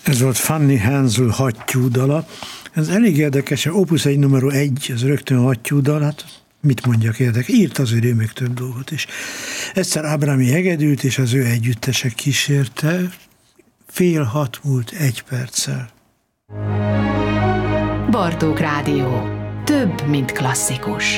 Ez volt Fanny Hensel hattyú dala. Ez elég érdekes, Opus 1 numero 1, ez rögtön hattyú dal, hát mit mondjak érdekes, írt azért ő még több dolgot is. Egyszer Ábrámi hegedűt és az ő együttesek kísérte, 5:30 múlt 1 perccel. Bartók Rádió. Több, mint klasszikus.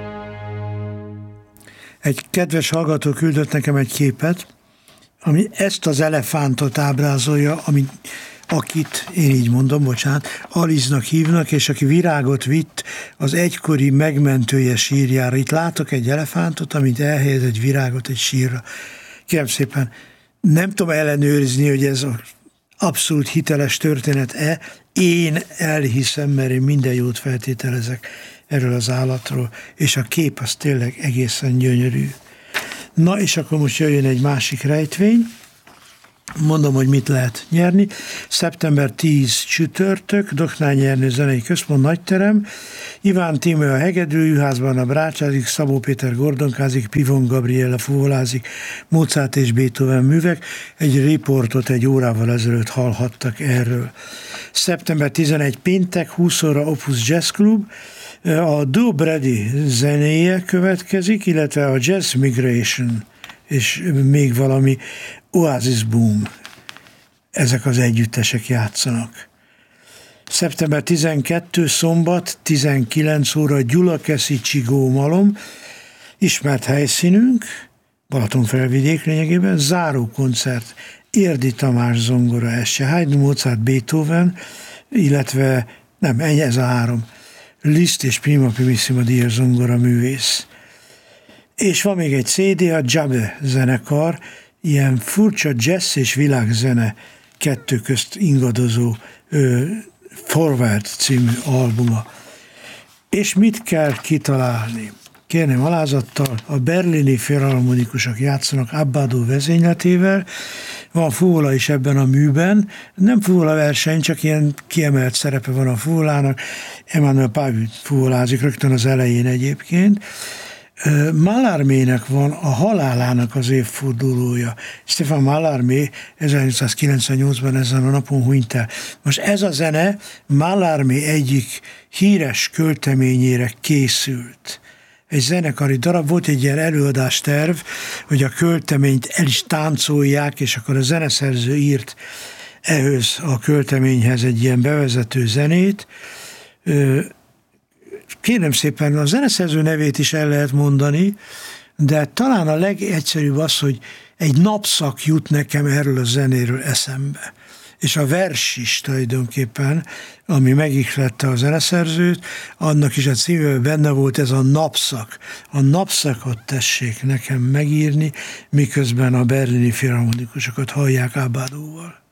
Egy kedves hallgató küldött nekem egy képet, ami ezt az elefántot ábrázolja, akit, én így mondom, bocsánat, Aliznak hívnak, és aki virágot vitt az egykori megmentője sírjára. Itt látok egy elefántot, amit elhelyez egy virágot egy sírra. Kérem szépen, nem tudom ellenőrizni, hogy ez abszolút hiteles történet-e. Én elhiszem, mert én minden jót feltételezek erről az állatról, és a kép az tényleg egészen gyönyörű. Na, és akkor most jöjjön egy másik rejtvény. Mondom, hogy mit lehet nyerni. Szeptember 10 csütörtök, Doknány Ernő Zenei Központ, Nagyterem. Iván Tímő a hegedűházban, a brácsázik, Szabó Péter gordonkázik, Pivon Gabriella fuvolázik, Mozart és Beethoven művek. Egy riportot egy órával ezelőtt hallhattak erről. Szeptember 11 péntek, 20 óra Opus Jazz Club. A Duo Brady zenéje következik, illetve a Jazz Migration, és még valami Oasis Boom. Ezek az együttesek játszanak. Szeptember 12 szombat, 19 óra Gyulakeszi Csigó Malom, ismert helyszínünk, Balatonfelvidék lényegében, záró koncert, Érdi Tamás zongora esse, Haydn, Mozart, Beethoven, illetve nem, ez a 3, Liszt és Prima Primissima díjas zongora művész. És van még egy CD, a Jabbe zenekar, ilyen furcsa jazz és világzene kettő közt ingadozó Forward című albuma. És mit kell kitalálni? Kérném alázattal, a berlini filharmonikusok játszanak Abbado vezényletével, van fuvola is ebben a műben, nem fuvola verseny, csak ilyen kiemelt szerepe van a fuvolának, Emmanuel Pavis fuvolázik rögtön az elején egyébként. Mallarmének van a halálának az évfordulója. Stefan Mallarmé 1898-ban ezen a napon hunyt el. Most ez a zene Mallarmé egyik híres költeményére készült. Egy zenekari darab, volt egy ilyen előadásterv, hogy a költeményt el is táncolják, és akkor a zeneszerző írt ehhez a költeményhez egy ilyen bevezető zenét. Kérem szépen, a zeneszerző nevét is el lehet mondani, de talán a legegyszerűbb az, hogy egy napszak jut nekem erről a zenéről eszembe. És a vers is tulajdonképpen, ami megihlette a zeneszerzőt, annak is a címében benne volt ez a napszak. A napszakot tessék nekem megírni, miközben a berlini filharmonikusokat hallják Abbadóval.